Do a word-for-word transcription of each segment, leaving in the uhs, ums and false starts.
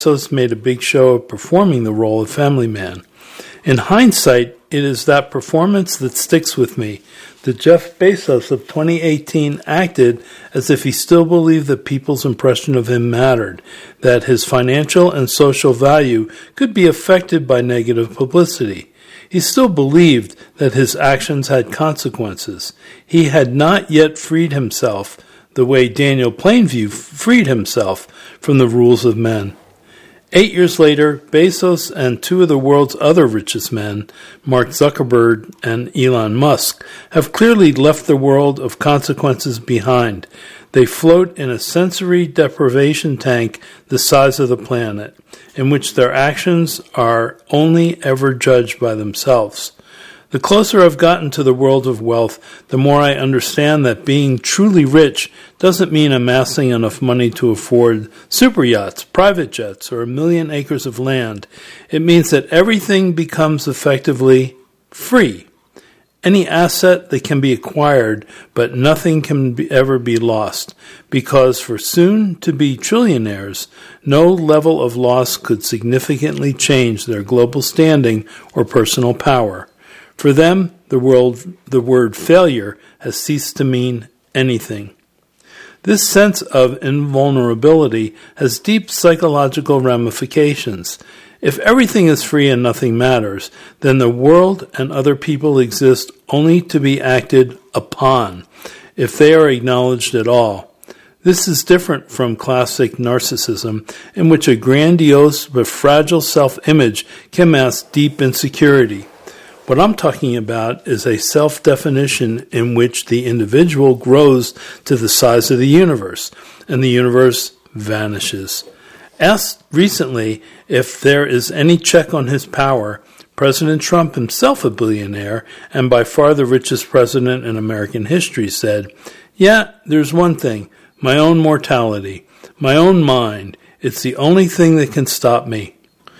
Bezos made a big show of performing the role of family man. In hindsight, it is that performance that sticks with me. The Jeff Bezos of twenty eighteen acted as if he still believed that people's impression of him mattered, that his financial and social value could be affected by negative publicity. He still believed that his actions had consequences. He had not yet freed himself, the way Daniel Plainview freed himself, from the rules of men. Eight years later, Bezos and two of the world's other richest men, Mark Zuckerberg and Elon Musk, have clearly left the world of consequences behind. They float in a sensory deprivation tank the size of the planet, in which their actions are only ever judged by themselves. The closer I've gotten to the world of wealth, the more I understand that being truly rich doesn't mean amassing enough money to afford super yachts, private jets, or a million acres of land. It means that everything becomes effectively free. Any asset that can be acquired, but nothing can be, ever be lost, because for soon-to-be trillionaires, no level of loss could significantly change their global standing or personal power. For them, the world, the word failure has ceased to mean anything. This sense of invulnerability has deep psychological ramifications. If everything is free and nothing matters, then the world and other people exist only to be acted upon, if they are acknowledged at all. This is different from classic narcissism, in which a grandiose but fragile self-image can mask deep insecurity. What I'm talking about is a self-definition in which the individual grows to the size of the universe, and the universe vanishes. Asked recently if there is any check on his power, President Trump, himself a billionaire and by far the richest president in American history, said, "Yeah, there's one thing, my own mortality, my own mind. It's the only thing that can stop me.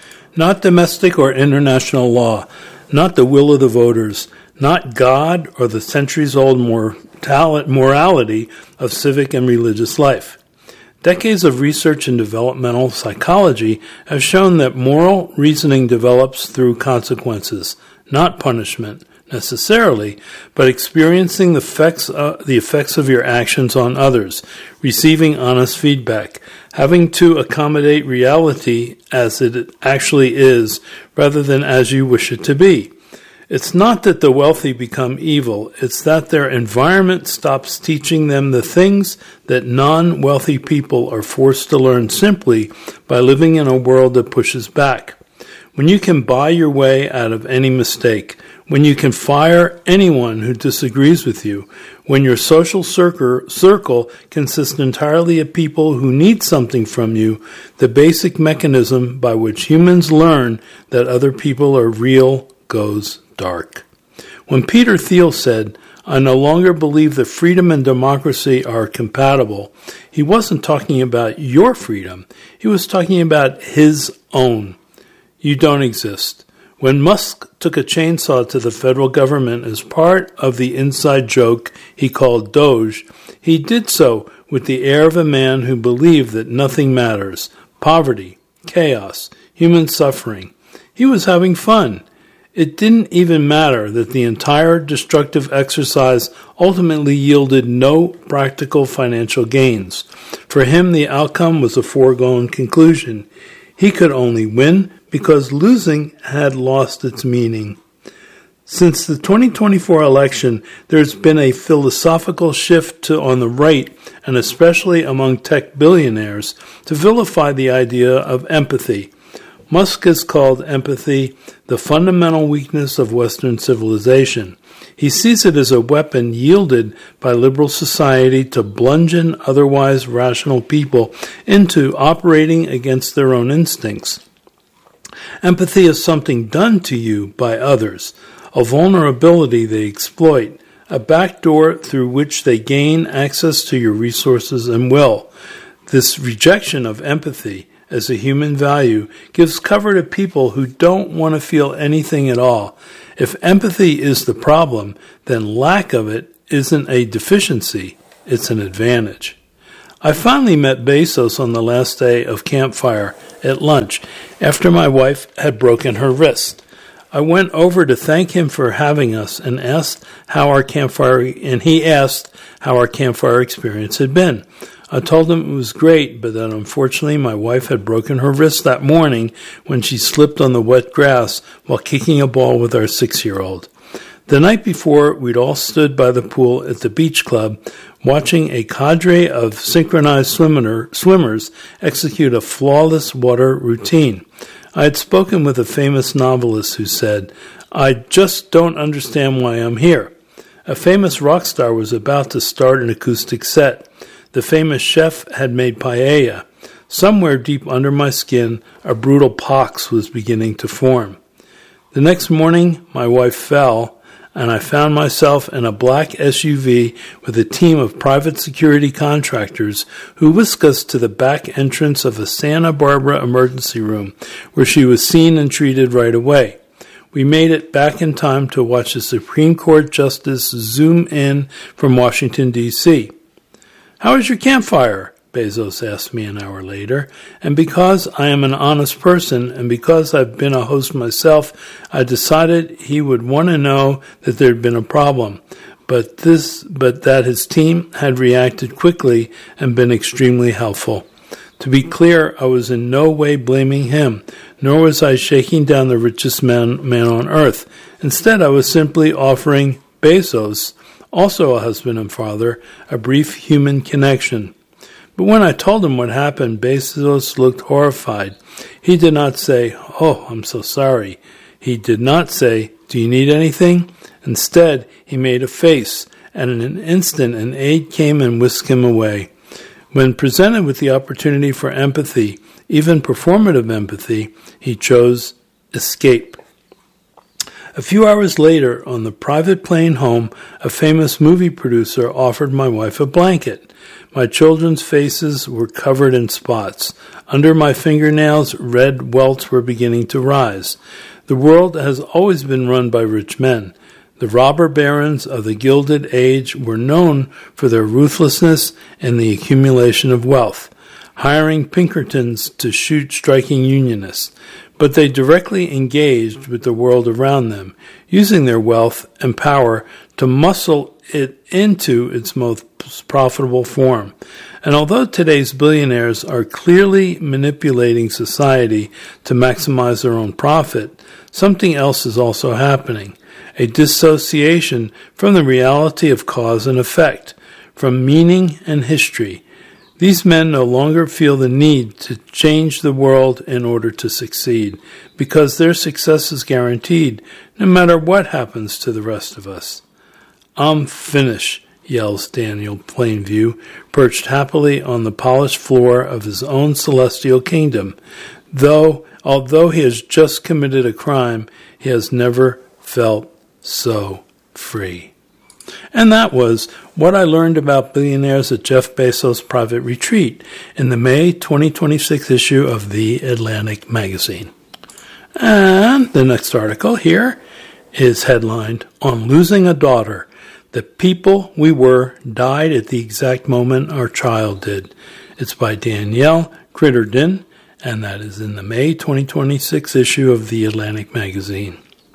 Not domestic or international law, not the will of the voters, not God or the centuries-old morality of civic and religious life." Decades of research in developmental psychology have shown that moral reasoning develops through consequences, not punishment necessarily, but experiencing the effects, uh, the effects of your actions on others, receiving honest feedback, having to accommodate reality as it actually is rather than as you wish it to be. It's not that the wealthy become evil, it's that their environment stops teaching them the things that non-wealthy people are forced to learn simply by living in a world that pushes back. When you can buy your way out of any mistake, when you can fire anyone who disagrees with you, when your social circle consists entirely of people who need something from you, the basic mechanism by which humans learn that other people are real goes dark. When Peter Thiel said, "I no longer believe that freedom and democracy are compatible," he wasn't talking about your freedom. He was talking about his own. You don't exist. When Musk took a chainsaw to the federal government as part of the inside joke he called Doge, he did so with the air of a man who believed that nothing matters, poverty, chaos, human suffering. He was having fun. It didn't even matter that the entire destructive exercise ultimately yielded no practical financial gains. For him, the outcome was a foregone conclusion. He could only win because losing had lost its meaning. Since the twenty twenty-four election, there's been a philosophical shift to, on the right, and especially among tech billionaires, to vilify the idea of empathy. Musk has called empathy the fundamental weakness of Western civilization. He sees it as a weapon yielded by liberal society to bludgeon otherwise rational people into operating against their own instincts. Empathy is something done to you by others, a vulnerability they exploit, a backdoor through which they gain access to your resources and will. This rejection of empathy as a human value gives cover to people who don't want to feel anything at all. If empathy is the problem, then lack of it isn't a deficiency, it's an advantage. I finally met Bezos on the last day of Campfire at lunch after my wife had broken her wrist. I went over to thank him for having us and asked how our campfire and he asked how our campfire experience had been. I told him it was great, but that unfortunately my wife had broken her wrist that morning when she slipped on the wet grass while kicking a ball with our six-year-old. The night before, we'd all stood by the pool at the beach club watching a cadre of synchronized swimmer, swimmers execute a flawless water routine. I had spoken with a famous novelist who said, "I just don't understand why I'm here." A famous rock star was about to start an acoustic set. The famous chef had made paella. Somewhere deep under my skin, a brutal pox was beginning to form. The next morning, my wife fell, and I found myself in a black S U V with a team of private security contractors who whisked us to the back entrance of a Santa Barbara emergency room, where she was seen and treated right away. We made it back in time to watch the Supreme Court Justice zoom in from Washington, D C "How was your campfire?" Bezos asked me an hour later, and because I am an honest person and because I've been a host myself, I decided he would want to know that there had been a problem, but this, but that his team had reacted quickly and been extremely helpful. To be clear, I was in no way blaming him, nor was I shaking down the richest man, man on earth. Instead, I was simply offering Bezos, also a husband and father, a brief human connection. But when I told him what happened, Bezos looked horrified. He did not say, "Oh, I'm so sorry." He did not say, "Do you need anything?" Instead, he made a face, and in an instant an aide came and whisked him away. When presented with the opportunity for empathy, even performative empathy, he chose escape. A few hours later, on the private plane home, a famous movie producer offered my wife a blanket. My children's faces were covered in spots. Under my fingernails, red welts were beginning to rise. The world has always been run by rich men. The robber barons of the Gilded Age were known for their ruthlessness and the accumulation of wealth, hiring Pinkertons to shoot striking Unionists. But they directly engaged with the world around them, using their wealth and power to muscle it into its most profitable form. And although today's billionaires are clearly manipulating society to maximize their own profit, something else is also happening, a dissociation from the reality of cause and effect, from meaning and history. These men no longer feel the need to change the world in order to succeed, because their success is guaranteed, no matter what happens to the rest of us. "I'm finished," yells Daniel Plainview, perched happily on the polished floor of his own celestial kingdom. Though, although he has just committed a crime, he has never felt so free. And that was what I learned about billionaires at Jeff Bezos' private retreat in the May twenty twenty-six issue of The Atlantic magazine. And the next article here is headlined, "On Losing a Daughter, the people we were died at the exact moment our child did." It's by Danielle Crittenden, and that is in the May twenty twenty-six issue of The Atlantic magazine.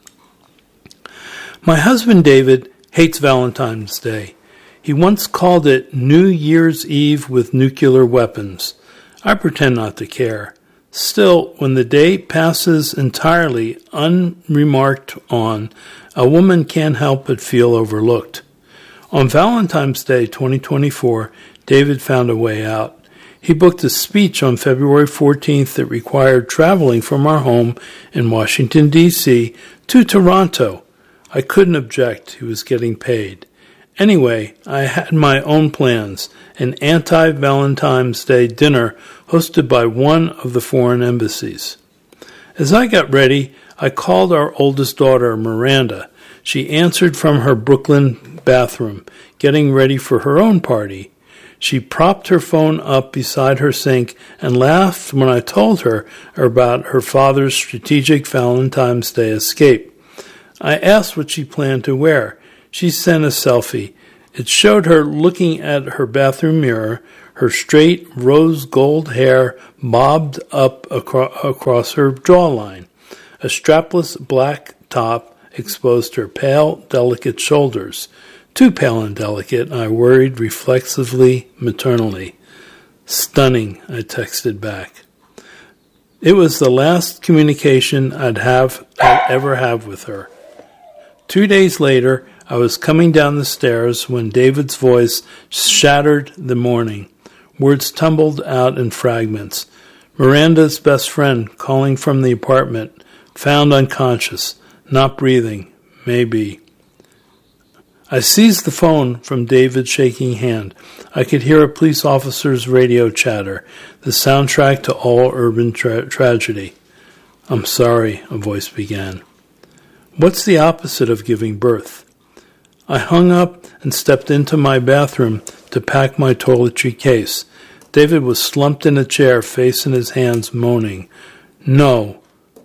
My husband David hates Valentine's Day. He once called it New Year's Eve with nuclear weapons. I pretend not to care. Still, when the day passes entirely unremarked on, a woman can't help but feel overlooked. On Valentine's Day twenty twenty-four, David found a way out. He booked a speech on February fourteenth that required traveling from our home in Washington, D C to Toronto. I couldn't object. He was getting paid. Anyway, I had my own plans, an anti-Valentine's Day dinner hosted by one of the foreign embassies. As I got ready, I called our oldest daughter, Miranda. She answered from her Brooklyn bathroom, getting ready for her own party. She propped her phone up beside her sink and laughed when I told her about her father's strategic Valentine's Day escape. I asked what she planned to wear. She sent a selfie. It showed her looking at her bathroom mirror, Her straight rose gold hair bobbed up acro- across her jawline. A strapless black top exposed her pale, delicate shoulders. Too pale and delicate, I worried reflexively, maternally. Stunning, I texted back. It was the last communication I'd have I'd ever have with her. Two days later, I was coming down the stairs when David's voice shattered the morning. Words tumbled out in fragments. Miranda's best friend calling from the apartment, found unconscious, not breathing, maybe. I seized the phone from David's shaking hand. I could hear a police officer's radio chatter, the soundtrack to all urban tra- tragedy. I'm sorry, a voice began. What's the opposite of giving birth? I hung up and stepped into my bathroom to pack my toiletry case. David was slumped in a chair, face in his hands, moaning. No,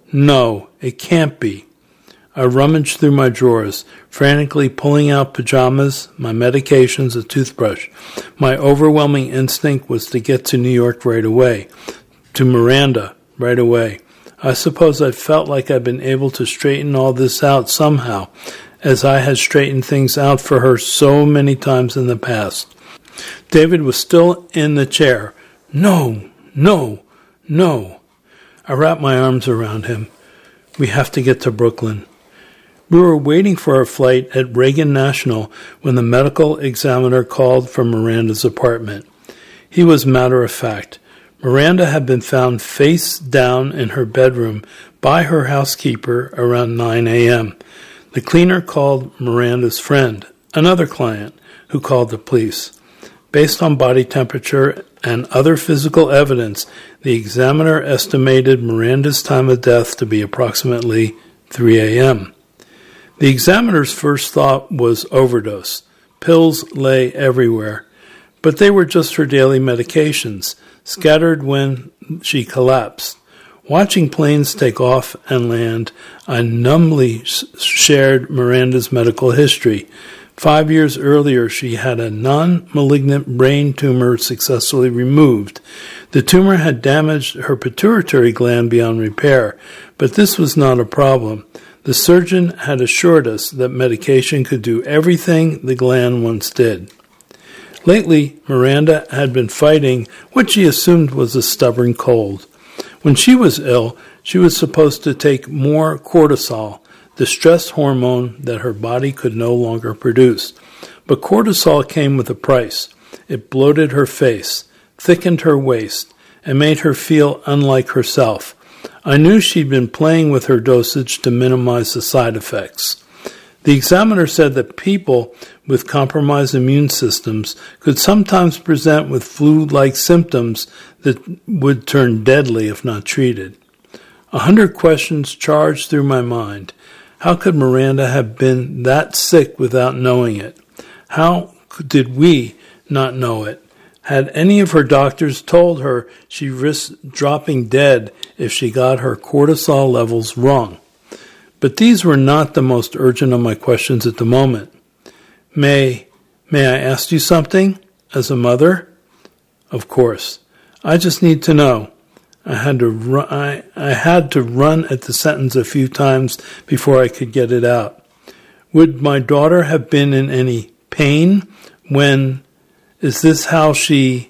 no, it can't be. I rummaged through my drawers, frantically pulling out pajamas, my medications, a toothbrush. My overwhelming instinct was to get to New York right away, to Miranda right away. I suppose I felt like I'd been able to straighten all this out somehow, as I had straightened things out for her so many times in the past. David was still in the chair. No, no, no. I wrapped my arms around him. We have to get to Brooklyn. We were waiting for our flight at Reagan National when the medical examiner called from Miranda's apartment. He was matter of fact. Miranda had been found face down in her bedroom by her housekeeper around nine a.m. The cleaner called Miranda's friend, another client, who called the police. Based on body temperature and other physical evidence, the examiner estimated Miranda's time of death to be approximately three a.m. The examiner's first thought was overdose. Pills lay everywhere, but they were just her daily medications, scattered when she collapsed. Watching planes take off and land, I numbly shared Miranda's medical history. Five years earlier, she had a non-malignant brain tumor successfully removed. The tumor had damaged her pituitary gland beyond repair, but this was not a problem. The surgeon had assured us that medication could do everything the gland once did. Lately, Miranda had been fighting what she assumed was a stubborn cold. When she was ill, she was supposed to take more cortisol, the stress hormone that her body could no longer produce. But cortisol came with a price. It bloated her face, thickened her waist, and made her feel unlike herself. I knew she'd been playing with her dosage to minimize the side effects. The examiner said that people with compromised immune systems could sometimes present with flu-like symptoms that would turn deadly if not treated. A hundred questions charged through my mind. How could Miranda have been that sick without knowing it? How did we not know it? Had any of her doctors told her she risked dropping dead if she got her cortisol levels wrong? But these were not the most urgent of my questions at the moment. May, may I ask you something? As a mother? Of course. I just need to know. I had to run, I, I had to run at the sentence a few times before I could get it out. Would my daughter have been in any pain when... Is this how she...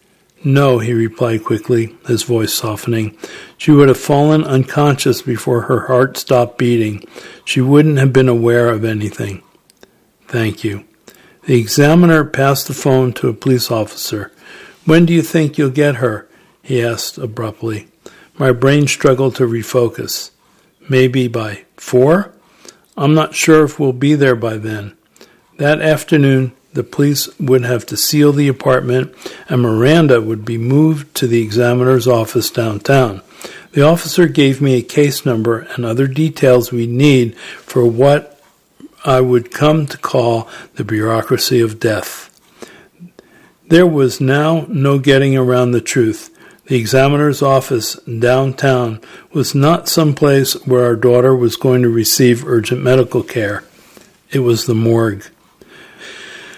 No, he replied quickly, his voice softening. She would have fallen unconscious before her heart stopped beating. She wouldn't have been aware of anything. Thank you. The examiner passed the phone to a police officer. When do you think you'll get her? He asked abruptly. My brain struggled to refocus. Maybe by four? I'm not sure if we'll be there by then. That afternoon, the police would have to seal the apartment, and Miranda would be moved to the examiner's office downtown. The officer gave me a case number and other details we need for what I would come to call the bureaucracy of death. There was now no getting around the truth. The examiner's office downtown was not some place where our daughter was going to receive urgent medical care. It was the morgue.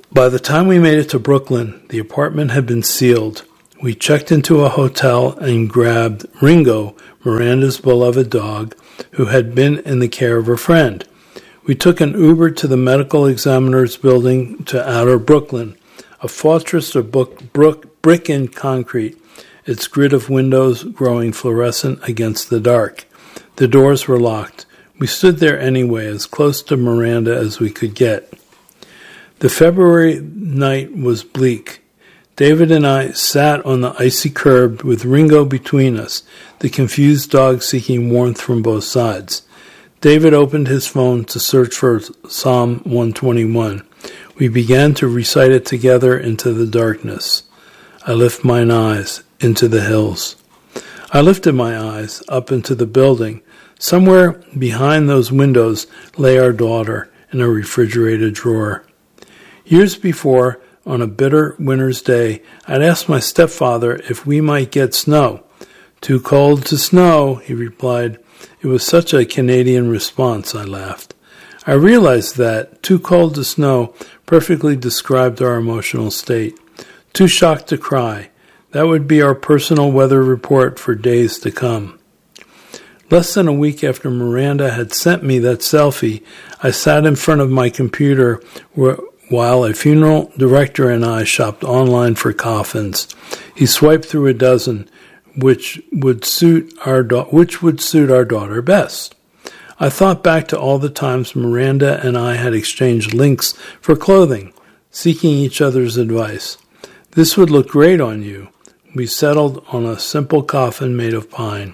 By the time we made it to Brooklyn, the apartment had been sealed. We checked into a hotel and grabbed Ringo, Miranda's beloved dog, who had been in the care of her friend. We took an Uber to the medical examiner's building to outer Brooklyn, a fortress of book, brook, brick and concrete, its grid of windows growing fluorescent against the dark. The doors were locked. We stood there anyway, as close to Miranda as we could get. The February night was bleak. David and I sat on the icy curb with Ringo between us, the confused dog seeking warmth from both sides. David opened his phone to search for Psalm one twenty-one. We began to recite it together into the darkness. I lift mine eyes into the hills. I lifted my eyes up into the building. Somewhere behind those windows lay our daughter in a refrigerated drawer. Years before, on a bitter winter's day, I'd asked my stepfather if we might get snow. Too cold to snow, he replied. It was such a Canadian response, I laughed. I realized that too cold to snow perfectly described our emotional state. Too shocked to cry. That would be our personal weather report for days to come. Less than a week after Miranda had sent me that selfie, I sat in front of my computer where while a funeral director and I shopped online for coffins. He swiped through a dozen, which would suit our da- which would suit our daughter best. I thought back to all the times Miranda and I had exchanged links for clothing, seeking each other's advice. This would look great on you. We settled on a simple coffin made of pine.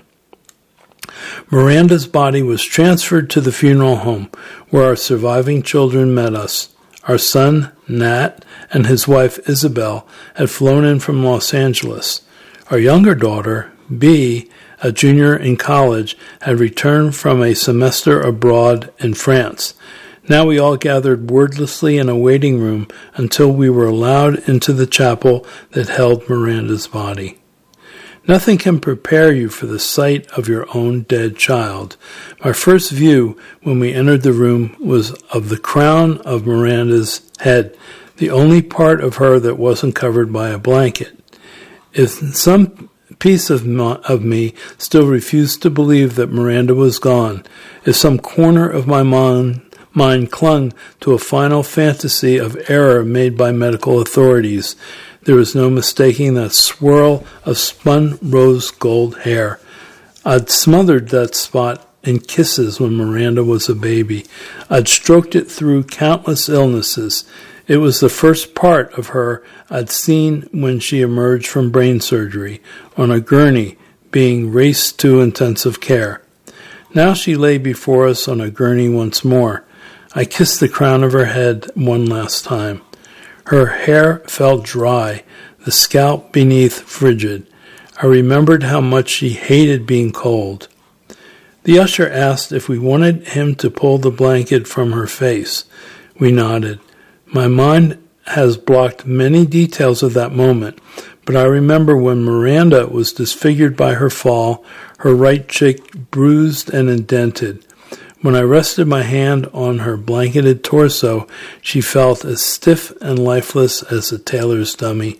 Miranda's body was transferred to the funeral home, where our surviving children met us. Our son, Nat, and his wife, Isabel, had flown in from Los Angeles. Our younger daughter, Bea, a junior in college, had returned from a semester abroad in France. Now we all gathered wordlessly in a waiting room until we were allowed into the chapel that held Miranda's body. Nothing can prepare you for the sight of your own dead child. My first view when we entered the room was of the crown of Miranda's head, the only part of her that wasn't covered by a blanket. If some piece of, my, of me still refused to believe that Miranda was gone, if some corner of my mind, mind clung to a final fantasy of error made by medical authorities, there was no mistaking that swirl of spun rose gold hair. I'd smothered that spot in kisses when Miranda was a baby. I'd stroked it through countless illnesses. It was the first part of her I'd seen when she emerged from brain surgery, on a gurney, being raced to intensive care. Now she lay before us on a gurney once more. I kissed the crown of her head one last time. Her hair felt dry, the scalp beneath frigid. I remembered how much she hated being cold. The usher asked if we wanted him to pull the blanket from her face. We nodded. My mind has blocked many details of that moment, but I remember when Miranda was disfigured by her fall, her right cheek bruised and indented. When I rested my hand on her blanketed torso, she felt as stiff and lifeless as a tailor's dummy.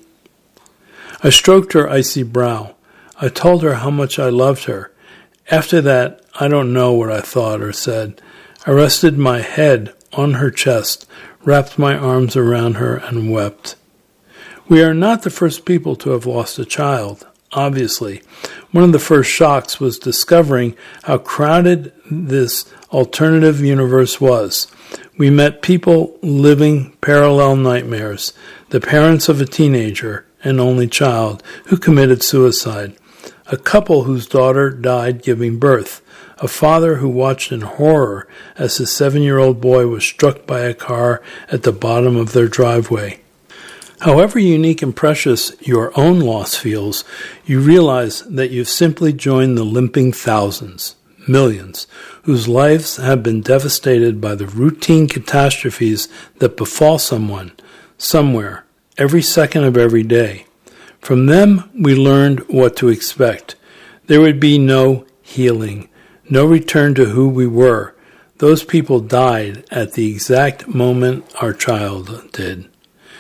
I stroked her icy brow. I told her how much I loved her. After that, I don't know what I thought or said. I rested my head on her chest, wrapped my arms around her, and wept. We are not the first people to have lost a child, obviously. One of the first shocks was discovering how crowded this alternative universe was. We met people living parallel nightmares, the parents of a teenager, an only child, who committed suicide, a couple whose daughter died giving birth, a father who watched in horror as his seven-year-old boy was struck by a car at the bottom of their driveway. However unique and precious your own loss feels, you realize that you've simply joined the limping thousands, millions, whose lives have been devastated by the routine catastrophes that befall someone, somewhere, every second of every day. From them, we learned what to expect. There would be no healing, no return to who we were. Those people died at the exact moment our child did.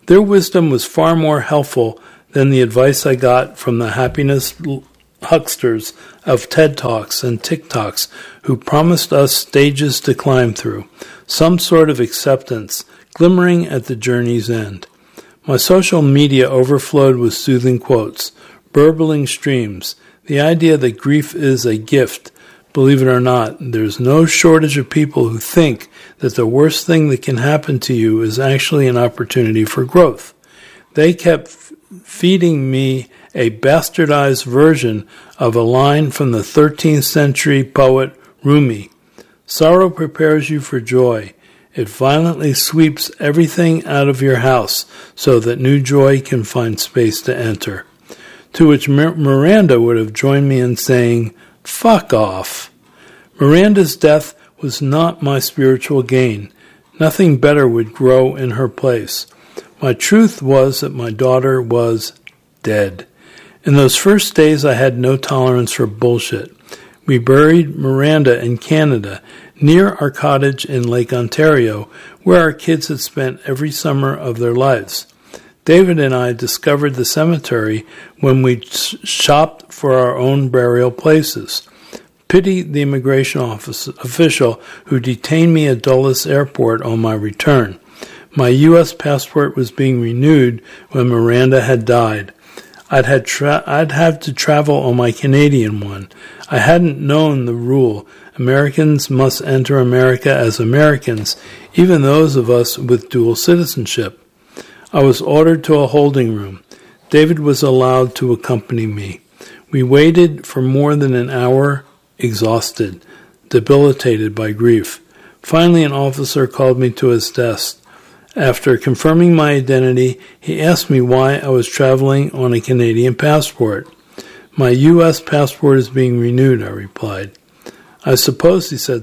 Their wisdom was far more helpful than the advice I got from the happiness hucksters of TED Talks and TikToks who promised us stages to climb through, some sort of acceptance, glimmering at the journey's end. My social media overflowed with soothing quotes, burbling streams, the idea that grief is a gift. Believe it or not, there's no shortage of people who think that the worst thing that can happen to you is actually an opportunity for growth. They kept f- feeding me a bastardized version of a line from the thirteenth century poet Rumi. Sorrow prepares you for joy. It violently sweeps everything out of your house so that new joy can find space to enter. To which Mir- Miranda would have joined me in saying, "Fuck off." Miranda's death was not my spiritual gain. Nothing better would grow in her place. My truth was that my daughter was dead. In those first days, I had no tolerance for bullshit. We buried Miranda in Canada, near our cottage in Lake Ontario, where our kids had spent every summer of their lives. David and I discovered the cemetery when we shopped for our own burial places. Pity the immigration office official who detained me at Dulles Airport on my return. My U S passport was being renewed when Miranda had died. I'd had tra- I'd have to travel on my Canadian one. I hadn't known the rule. Americans must enter America as Americans, even those of us with dual citizenship. I was ordered to a holding room. David was allowed to accompany me. We waited for more than an hour, exhausted, debilitated by grief. Finally, an officer called me to his desk. After confirming my identity, he asked me why I was traveling on a Canadian passport. My U S passport is being renewed, I replied. I suppose, he said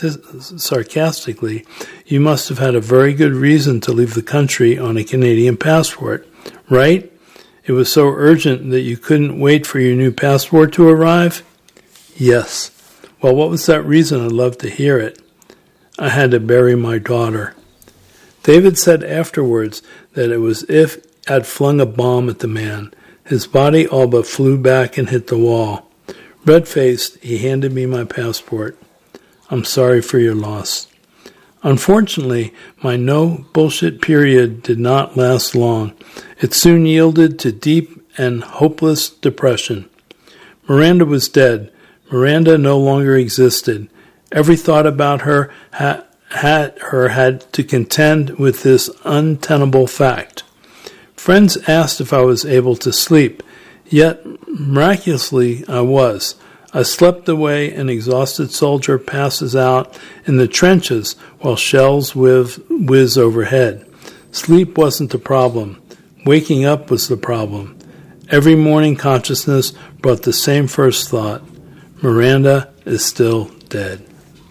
sarcastically, you must have had a very good reason to leave the country on a Canadian passport, right? It was so urgent that you couldn't wait for your new passport to arrive? Yes. Well, what was that reason? I'd love to hear it. I had to bury my daughter. David said afterwards that it was as if I'd flung a bomb at the man. His body all but flew back and hit the wall. Red-faced, he handed me my passport. I'm sorry for your loss. Unfortunately, my no-bullshit period did not last long. It soon yielded to deep and hopeless depression. Miranda was dead. Miranda no longer existed. Every thought about her ha- had, her had to contend with this untenable fact. Friends asked if I was able to sleep, yet miraculously I was. I slept the way an exhausted soldier passes out in the trenches while shells whiz, whiz overhead. Sleep wasn't the problem. Waking up was the problem. Every morning consciousness brought the same first thought. Miranda is still dead.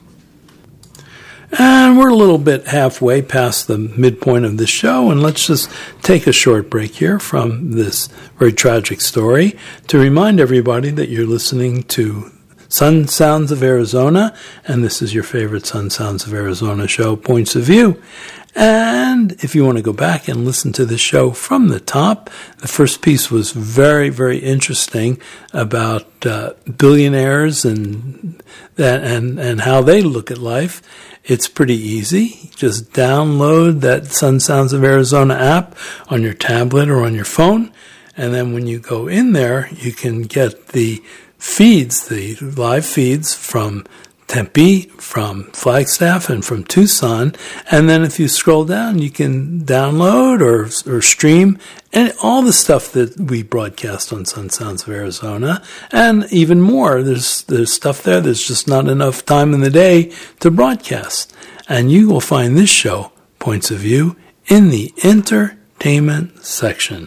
And we're a little bit halfway past the midpoint of the show, and let's just take a short break here from this very tragic story to remind everybody that you're listening to Sun Sounds of Arizona, and this is your favorite Sun Sounds of Arizona show, Points of View. And if you want to go back and listen to the show from the top, the first piece was very, very interesting about uh, billionaires and that and, and how they look at life. It's pretty easy. Just download that Sun Sounds of Arizona app on your tablet or on your phone, and then when you go in there, you can get the feeds, the live feeds from Tempe, from Flagstaff, and from Tucson. And then if you scroll down, you can download or or stream and all the stuff that we broadcast on Sun Sounds of Arizona, and even more. There's there's stuff there. There's just not enough time in the day to broadcast. And you will find this show, Points of View, in the entertainment section.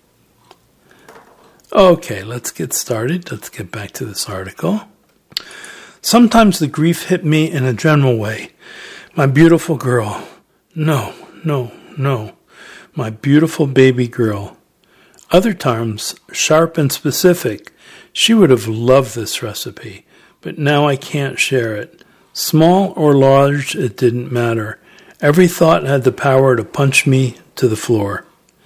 Okay, let's get started. Let's get back to this article. Sometimes the grief hit me in a general way. My beautiful girl. No, no, no. My beautiful baby girl. Other times, sharp and specific. She would have loved this recipe, but now I can't share it. Small or large, it didn't matter. Every thought had the power to punch me to the floor.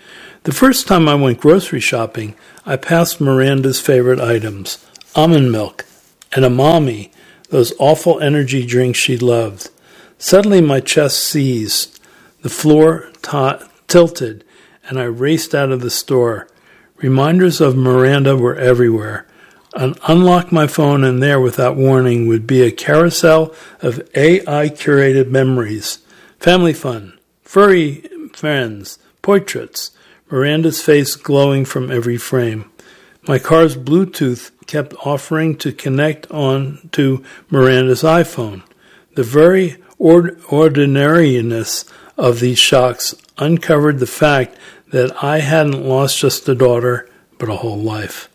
The first time I went grocery shopping, I passed Miranda's favorite items, almond milk, and Amami, those awful energy drinks she loved. Suddenly my chest seized, the floor t- tilted, and I raced out of the store. Reminders of Miranda were everywhere. I'd unlock my phone, and there, without warning, would be a carousel of A I-curated memories. Family fun, furry friends, portraits, Miranda's face glowing from every frame. My car's Bluetooth kept offering to connect on to Miranda's iPhone. The very ord- ordinariness of these shocks uncovered the fact that I hadn't lost just a daughter, but a whole life.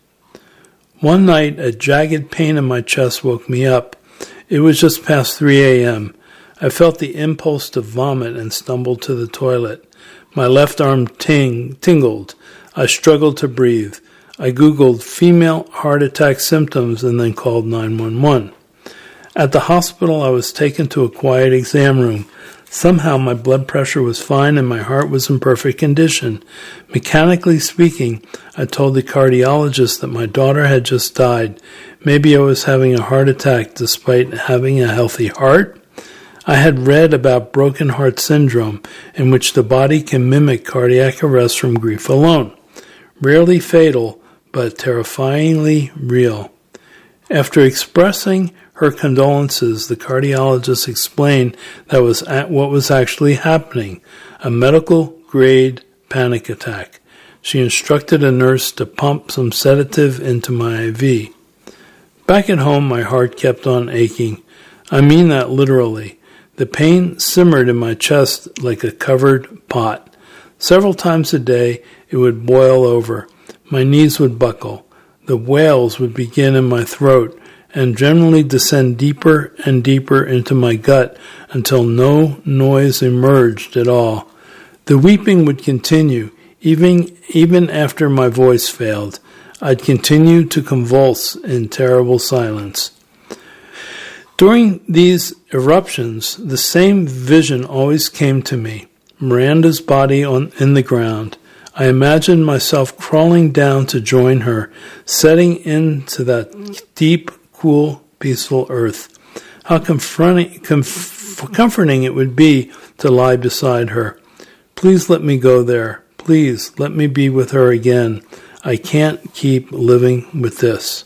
One night, a jagged pain in my chest woke me up. It was just past three a.m. I felt the impulse to vomit and stumbled to the toilet. My left arm ting- tingled. I struggled to breathe. I Googled female heart attack symptoms and then called nine one one. At the hospital, I was taken to a quiet exam room. Somehow my blood pressure was fine and my heart was in perfect condition. Mechanically speaking, I told the cardiologist that my daughter had just died. Maybe I was having a heart attack despite having a healthy heart. I had read about broken heart syndrome, in which the body can mimic cardiac arrest from grief alone. Rarely fatal, but terrifyingly real. After expressing her condolences, the cardiologist explained that was at what was actually happening, a medical-grade panic attack. She instructed a nurse to pump some sedative into my I V. Back at home, my heart kept on aching. I mean that literally. The pain simmered in my chest like a covered pot. Several times a day, it would boil over. My knees would buckle. The wails would begin in my throat and generally descend deeper and deeper into my gut until no noise emerged at all. The weeping would continue, even, even after my voice failed. I'd continue to convulse in terrible silence. During these eruptions, the same vision always came to me. Miranda's body on in the ground. I imagined myself crawling down to join her, setting into that deep, cool, peaceful earth. How confronting, comf- comforting it would be to lie beside her. Please let me go there. Please let me be with her again. I can't keep living with this.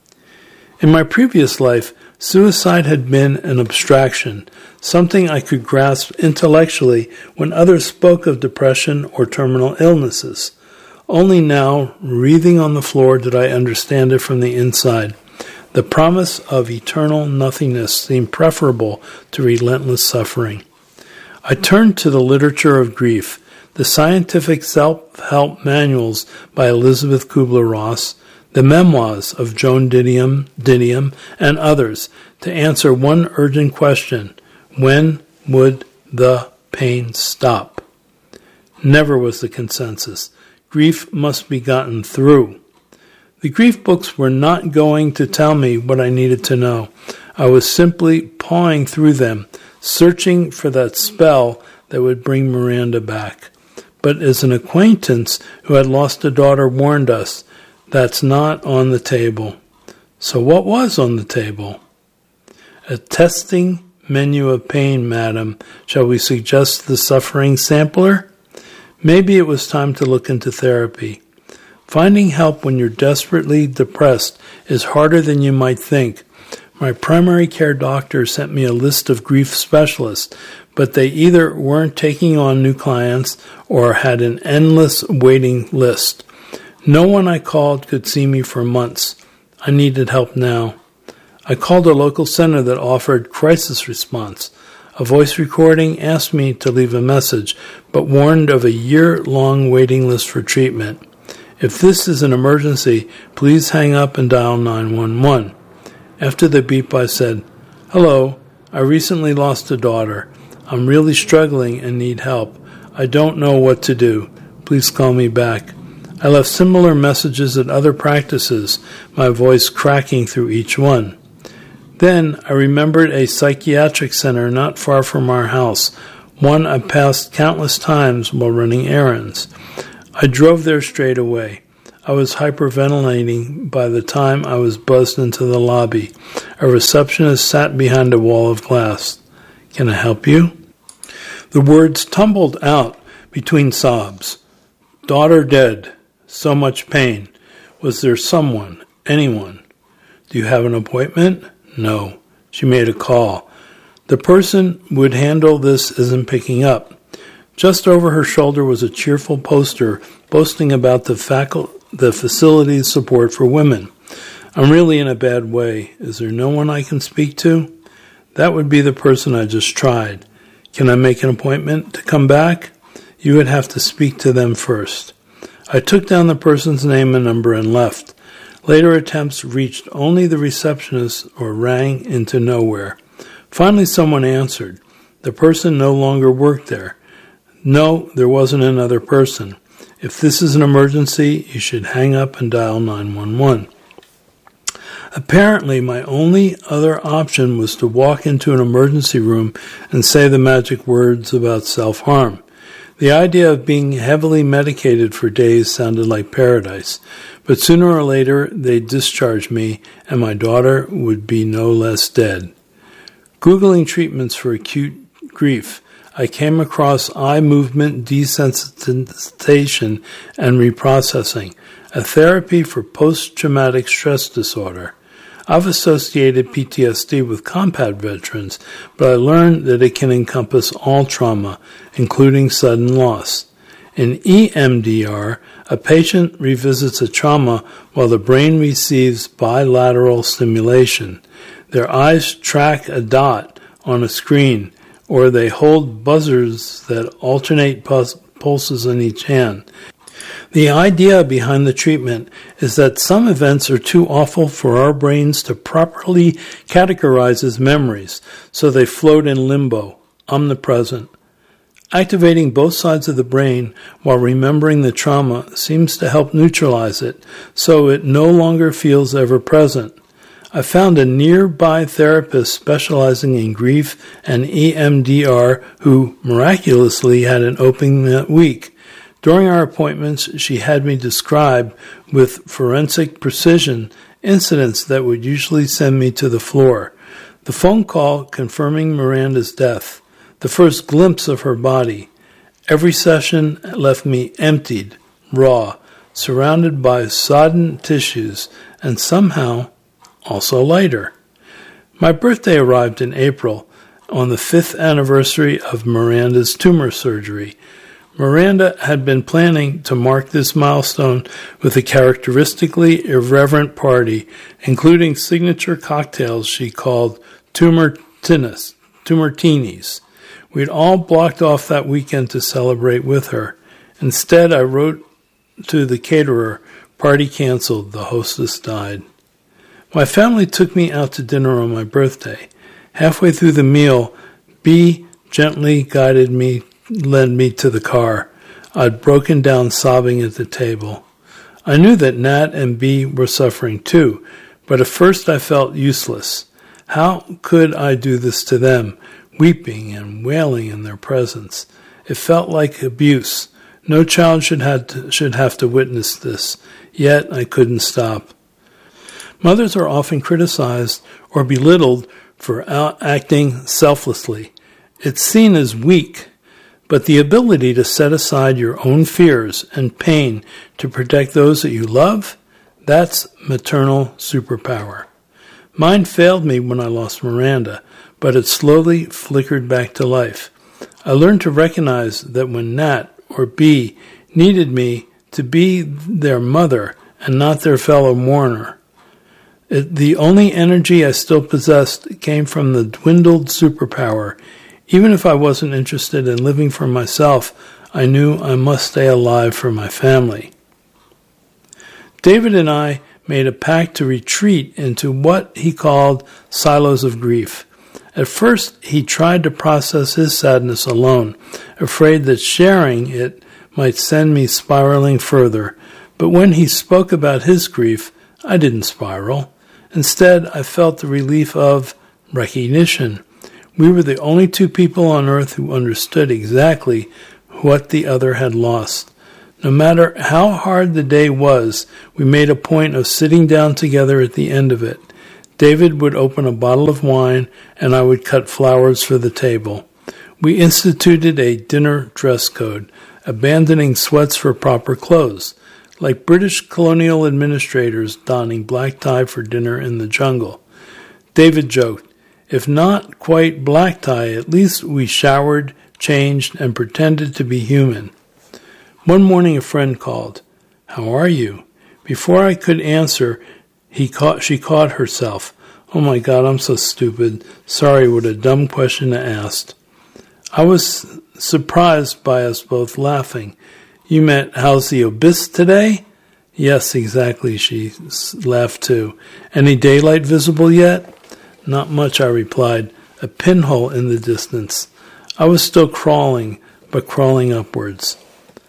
In my previous life, suicide had been an abstraction, something I could grasp intellectually when others spoke of depression or terminal illnesses. Only now, wreathing on the floor, did I understand it from the inside. The promise of eternal nothingness seemed preferable to relentless suffering. I turned to the literature of grief, the scientific self-help manuals by Elizabeth Kubler-Ross, the memoirs of Joan Didion, Didion and others, to answer one urgent question: when would the pain stop? Never was the consensus. Grief must be gotten through. The grief books were not going to tell me what I needed to know. I was simply pawing through them, searching for that spell that would bring Miranda back. But as an acquaintance who had lost a daughter warned us, that's not on the table. So what was on the table? A testing menu of pain, madam. Shall we suggest the suffering sampler? Maybe it was time to look into therapy. Finding help when you're desperately depressed is harder than you might think. My primary care doctor sent me a list of grief specialists, but they either weren't taking on new clients or had an endless waiting list. No one I called could see me for months. I needed help now. I called a local center that offered crisis response. A voice recording asked me to leave a message, but warned of a year-long waiting list for treatment. If this is an emergency, please hang up and dial nine one one. After the beep, I said, "Hello, I recently lost a daughter. I'm really struggling and need help. I don't know what to do. Please call me back." I left similar messages at other practices, my voice cracking through each one. Then I remembered a psychiatric center not far from our house, one I passed countless times while running errands. I drove there straight away. I was hyperventilating by the time I was buzzed into the lobby. A receptionist sat behind a wall of glass. "Can I help you?" The words tumbled out between sobs. "Daughter dead. So much pain. Was there someone, anyone?" "Do you have an appointment?" "No." She made a call. The person who would handle this isn't picking up. Just over her shoulder was a cheerful poster boasting about the faculty, the facility's support for women. "I'm really in a bad way. Is there no one I can speak to?" "That would be the person I just tried." "Can I make an appointment to come back?" "You would have to speak to them first." I took down the person's name and number and left. Later attempts reached only the receptionist or rang into nowhere. Finally someone answered. The person no longer worked there. No, there wasn't another person. If this is an emergency, you should hang up and dial nine one one. Apparently, my only other option was to walk into an emergency room and say the magic words about self-harm. The idea of being heavily medicated for days sounded like paradise, but sooner or later they'd discharge me and my daughter would be no less dead. Googling treatments for acute grief, I came across eye movement desensitization and reprocessing, a therapy for post-traumatic stress disorder. I've associated P T S D with combat veterans, but I learned that it can encompass all trauma, including sudden loss. In E M D R, a patient revisits a trauma while the brain receives bilateral stimulation. Their eyes track a dot on a screen, or they hold buzzers that alternate pus- pulses in each hand. The idea behind the treatment is that some events are too awful for our brains to properly categorize as memories, so they float in limbo, omnipresent. Activating both sides of the brain while remembering the trauma seems to help neutralize it, so it no longer feels ever present. I found a nearby therapist specializing in grief and E M D R who miraculously had an opening that week. During our appointments, she had me describe with forensic precision incidents that would usually send me to the floor. The phone call confirming Miranda's death, the first glimpse of her body. Every session left me emptied, raw, surrounded by sodden tissues, and somehow also lighter. My birthday arrived in April, on the fifth anniversary of Miranda's tumor surgery. Miranda had been planning to mark this milestone with a characteristically irreverent party, including signature cocktails she called tumortinis, tumortinis. We'd all blocked off that weekend to celebrate with her. Instead, I wrote to the caterer, "Party canceled, the hostess died." My family took me out to dinner on my birthday. Halfway through the meal, B gently guided me, led me to the car. I'd broken down sobbing at the table. I knew that Nat and B were suffering too, but at first I felt useless. How could I do this to them, weeping and wailing in their presence? It felt like abuse. No child should have to, should have to witness this, yet I couldn't stop. Mothers are often criticized or belittled for acting selflessly. It's seen as weak, but the ability to set aside your own fears and pain to protect those that you love, that's maternal superpower. Mine failed me when I lost Miranda, but it slowly flickered back to life. I learned to recognize that when Nat or B needed me to be their mother and not their fellow mourner, It, the only energy I still possessed came from the dwindled superpower. Even if I wasn't interested in living for myself, I knew I must stay alive for my family. David and I made a pact to retreat into what he called silos of grief. At first, he tried to process his sadness alone, afraid that sharing it might send me spiraling further. But when he spoke about his grief, I didn't spiral. Instead, I felt the relief of recognition. We were the only two people on earth who understood exactly what the other had lost. No matter how hard the day was, we made a point of sitting down together at the end of it. David would open a bottle of wine, and I would cut flowers for the table. We instituted a dinner dress code, abandoning sweats for proper clothes, like British colonial administrators donning black tie for dinner in the jungle. David joked, if not quite black tie, at least we showered, changed, and pretended to be human. One morning a friend called. How are you? Before I could answer, he caught, she caught herself. Oh my God, I'm so stupid. Sorry, what a dumb question to ask. I was surprised by us both laughing. You meant, how's the obis today? Yes, exactly, she laughed too. Any daylight visible yet? Not much, I replied. A pinhole in the distance. I was still crawling, but crawling upwards.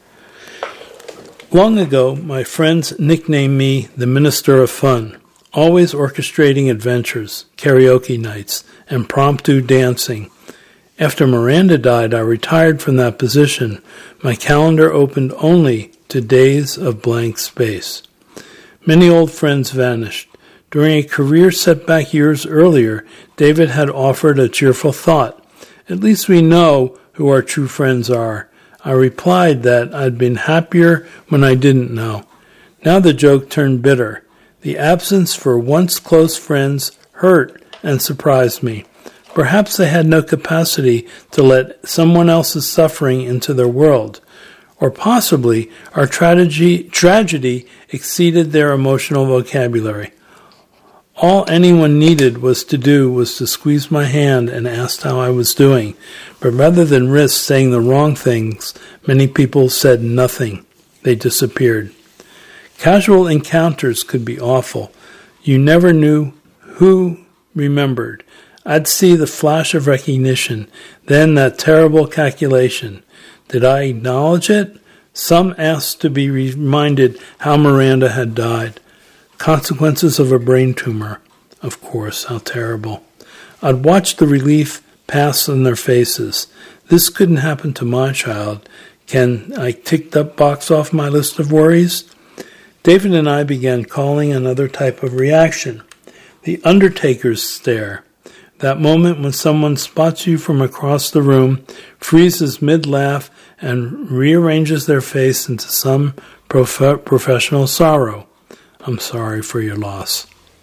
Long ago, my friends nicknamed me the Minister of Fun, always orchestrating adventures, karaoke nights, and impromptu dancing. After Miranda died, I retired from that position. My calendar opened only to days of blank space. Many old friends vanished. During a career setback years earlier, David had offered a cheerful thought. At least we know who our true friends are. I replied that I'd been happier when I didn't know. Now the joke turned bitter. The absence for once close friends hurt and surprised me. Perhaps they had no capacity to let someone else's suffering into their world. Or possibly our tragedy, tragedy exceeded their emotional vocabulary. All anyone needed was to do was to squeeze my hand and ask how I was doing. But rather than risk saying the wrong things, many people said nothing. They disappeared. Casual encounters could be awful. You never knew who remembered. I'd see the flash of recognition, then that terrible calculation. Did I acknowledge it? Some asked to be reminded how Miranda had died. Consequences of a brain tumor. Of course, how terrible. I'd watch the relief pass on their faces. This couldn't happen to my child. Can I tick that box off my list of worries? David and I began calling another type of reaction. The Undertaker's stare. That moment when someone spots you from across the room, freezes mid-laugh, and rearranges their face into some prof- professional sorrow. I'm sorry for your loss.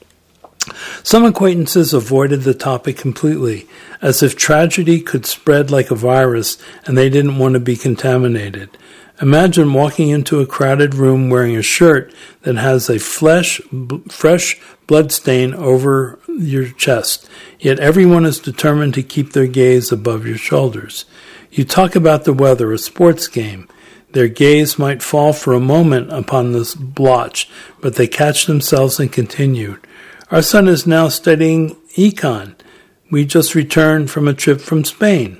Some acquaintances avoided the topic completely, as if tragedy could spread like a virus and they didn't want to be contaminated. Imagine walking into a crowded room wearing a shirt that has a flesh, b- fresh blood stain over your chest, yet everyone is determined to keep their gaze above your shoulders. You talk about the weather, a sports game. Their gaze might fall for a moment upon this blotch, but they catch themselves and continued. Our son is now studying econ. We just returned from a trip from Spain.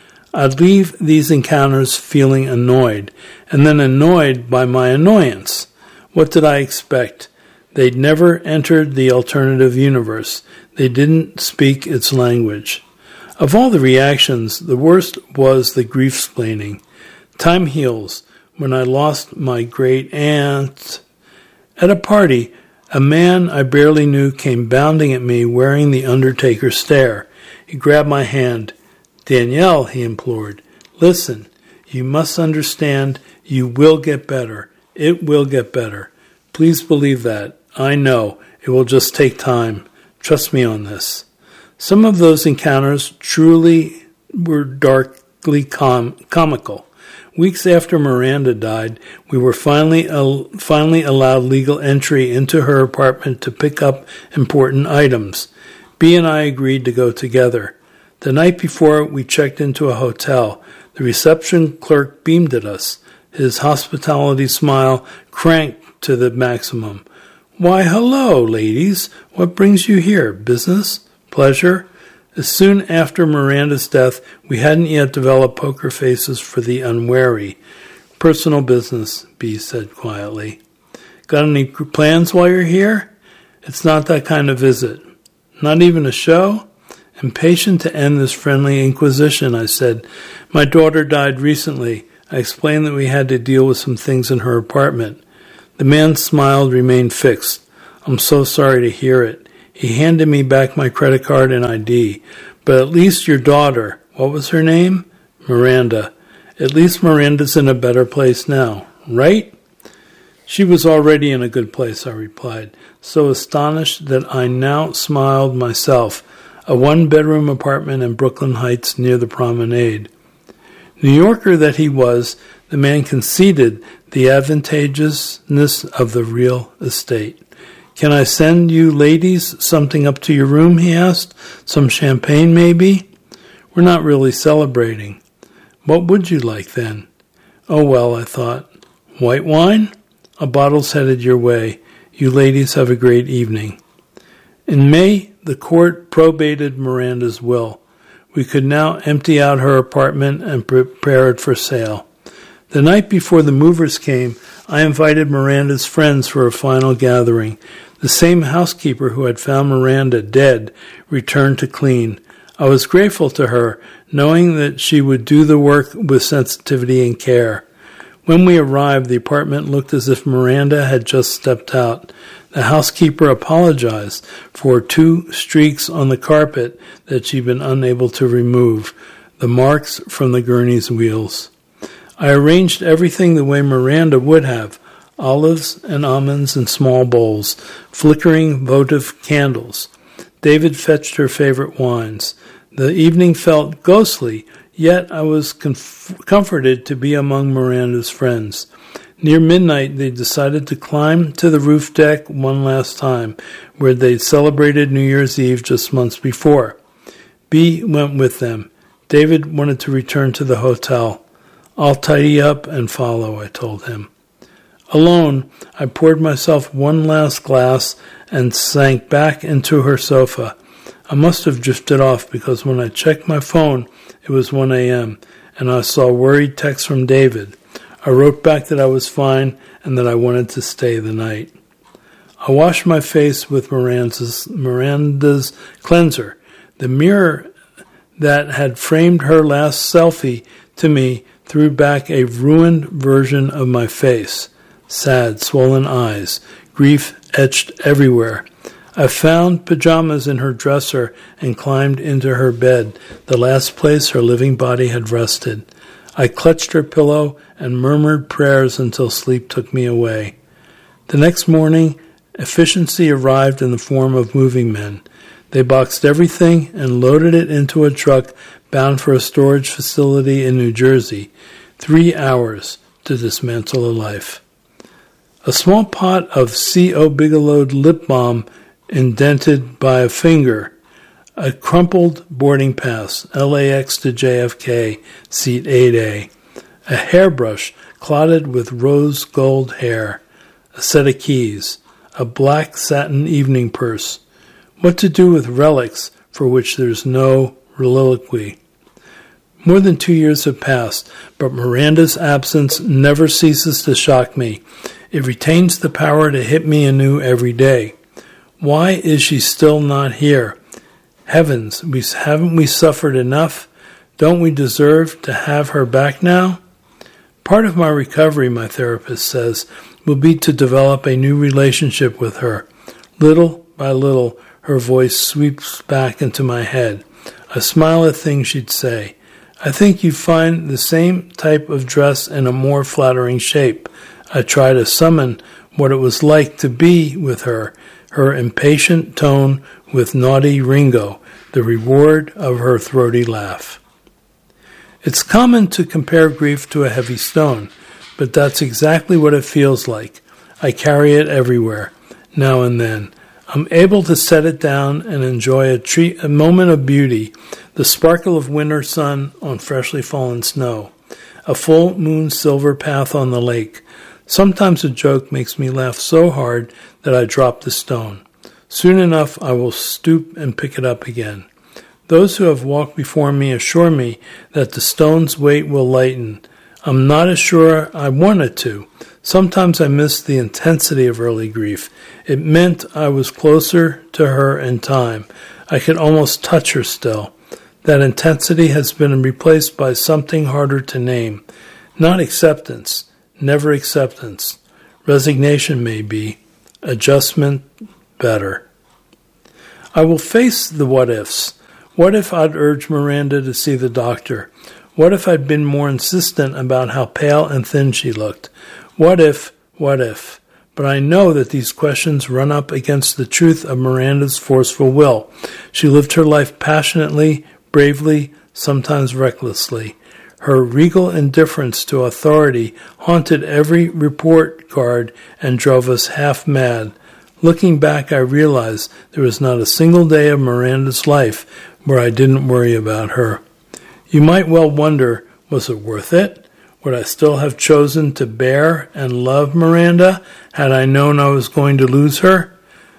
I'd leave these encounters feeling annoyed, and then annoyed by my annoyance. What did I expect? They'd never entered the alternative universe. They didn't speak its language. Of all the reactions, the worst was the grief-splaining. Time heals. When I lost my great aunt. At a party, a man I barely knew came bounding at me wearing the Undertaker stare. He grabbed my hand. Danielle, he implored, listen, you must understand you will get better. It will get better. Please believe that. I know. It will just take time. Trust me on this. Some of those encounters truly were darkly com- comical. Weeks after Miranda died, we were finally uh, finally allowed legal entry into her apartment to pick up important items. B and I agreed to go together. The night before, we checked into a hotel. The reception clerk beamed at us, his hospitality smile cranked to the maximum. Why, hello, ladies. What brings you here? Business? Pleasure? As soon after Miranda's death, we hadn't yet developed poker faces for the unwary. Personal business, B said quietly. Got any plans while you're here? It's not that kind of visit. Not even a show? Impatient to end this friendly inquisition, I said, my daughter died recently. I explained that we had to deal with some things in her apartment. The man's smile remained fixed. I'm so sorry to hear it. He handed me back my credit card and I D. But at least your daughter, what was her name? Miranda. At least Miranda's in a better place now, right? She was already in a good place, I replied, so astonished that I now smiled myself. A one-bedroom apartment in Brooklyn Heights near the promenade. New Yorker that he was, the man conceded the advantageousness of the real estate. Can I send you ladies something up to your room, he asked. Some champagne, maybe? We're not really celebrating. What would you like, then? Oh, well, I thought. White wine? A bottle's headed your way. You ladies have a great evening. In May, the court probated Miranda's will. We could now empty out her apartment and prepare it for sale. The night before the movers came, I invited Miranda's friends for a final gathering. The same housekeeper who had found Miranda dead returned to clean. I was grateful to her, knowing that she would do the work with sensitivity and care. When we arrived, the apartment looked as if Miranda had just stepped out. The housekeeper apologized for two streaks on the carpet that she'd been unable to remove, the marks from the gurney's wheels. I arranged everything the way Miranda would have, olives and almonds in small bowls, flickering votive candles. David fetched her favorite wines. The evening felt ghostly, yet I was comf- comforted to be among Miranda's friends. Near midnight, they decided to climb to the roof deck one last time, where they'd celebrated New Year's Eve just months before. B went with them. David wanted to return to the hotel. I'll tidy up and follow, I told him. Alone, I poured myself one last glass and sank back into her sofa. I must have drifted off because when I checked my phone, it was one a.m., and I saw worried texts from David. I wrote back that I was fine and that I wanted to stay the night. I washed my face with Miranda's, Miranda's cleanser. The mirror that had framed her last selfie to me threw back a ruined version of my face. Sad, swollen eyes, grief etched everywhere. I found pajamas in her dresser and climbed into her bed, the last place her living body had rested. I clutched her pillow and murmured prayers until sleep took me away. The next morning, efficiency arrived in the form of moving men. They boxed everything and loaded it into a truck bound for a storage facility in New Jersey. Three hours to dismantle a life. A small pot of C O Bigelow lip balm indented by a finger. A crumpled boarding pass, L A X to J F K, seat eight A. A hairbrush clotted with rose gold hair. A set of keys. A black satin evening purse. What to do with relics for which there's no reliquary. More than two years have passed, but Miranda's absence never ceases to shock me. It retains the power to hit me anew every day. Why is she still not here? Heavens, we, haven't we suffered enough? Don't we deserve to have her back now? Part of my recovery, my therapist says, will be to develop a new relationship with her. Little by little, her voice sweeps back into my head. I smile at things she'd say. I think you find the same type of dress in a more flattering shape. I try to summon what it was like to be with her, her impatient tone with naughty Ringo, the reward of her throaty laugh. It's common to compare grief to a heavy stone, but that's exactly what it feels like. I carry it everywhere, now and then. I'm able to set it down and enjoy a, treat, a moment of beauty, the sparkle of winter sun on freshly fallen snow, a full moon silver path on the lake. Sometimes a joke makes me laugh so hard that I drop the stone. Soon enough, I will stoop and pick it up again. Those who have walked before me assure me that the stone's weight will lighten. I'm not as sure I want it to. Sometimes I miss the intensity of early grief. It meant I was closer to her in time. I could almost touch her still. That intensity has been replaced by something harder to name. Not acceptance, never acceptance. Resignation may be, adjustment better. I will face the what-ifs. What if I'd urged Miranda to see the doctor? What if I'd been more insistent about how pale and thin she looked? What if, what if? But I know that these questions run up against the truth of Miranda's forceful will. She lived her life passionately, bravely, sometimes recklessly. Her regal indifference to authority haunted every report card and drove us half mad. Looking back, I realized there was not a single day of Miranda's life where I didn't worry about her. You might well wonder, was it worth it? Would I still have chosen to bear and love Miranda had I known I was going to lose her?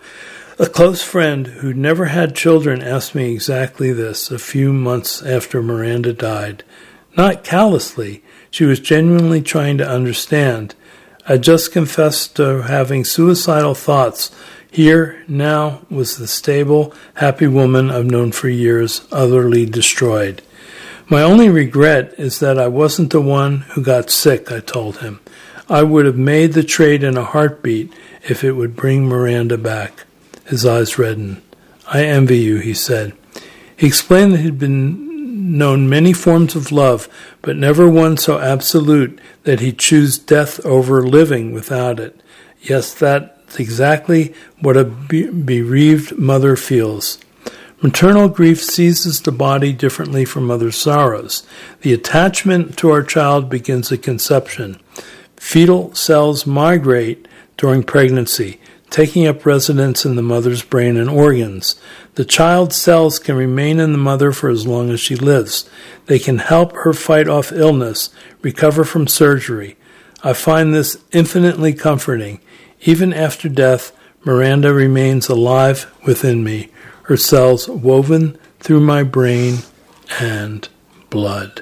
A close friend who'd never had children asked me exactly this a few months after Miranda died. Not callously, she was genuinely trying to understand. I just confessed to having suicidal thoughts. Here, now, was the stable, happy woman I've known for years, utterly destroyed. My only regret is that I wasn't the one who got sick, I told him. I would have made the trade in a heartbeat if it would bring Miranda back. His eyes reddened. I envy you, he said. He explained that he'd been known many forms of love, but never one so absolute that he'd choose death over living without it. Yes, that's exactly what a bereaved mother feels. Maternal grief seizes the body differently from mother's sorrows. The attachment to our child begins at conception. Fetal cells migrate during pregnancy, taking up residence in the mother's brain and organs. The child's cells can remain in the mother for as long as she lives. They can help her fight off illness, recover from surgery. I find this infinitely comforting. Even after death, Miranda remains alive within me, her cells woven through my brain and blood.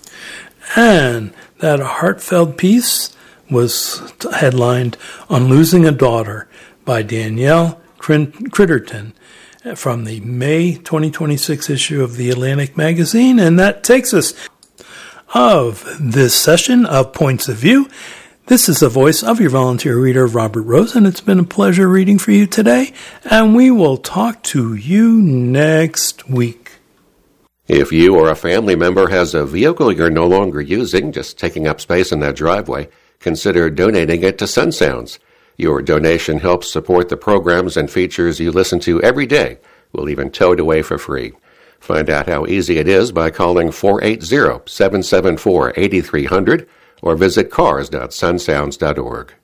And that heartfelt piece was headlined On Losing a Daughter by Danielle Critterton from the May twenty twenty-six issue of the Atlantic magazine. And that takes us of this session of Points of View. This is the voice of your volunteer reader, Robert Rose, and it's been a pleasure reading for you today, and we will talk to you next week. If you or a family member has a vehicle you're no longer using, just taking up space in that driveway, consider donating it to Sun Sounds. Your donation helps support the programs and features you listen to every day. We'll even tow it away for free. Find out how easy it is by calling four eight zero, seven seven four, eight three zero zero or visit cars dot sun sounds dot org.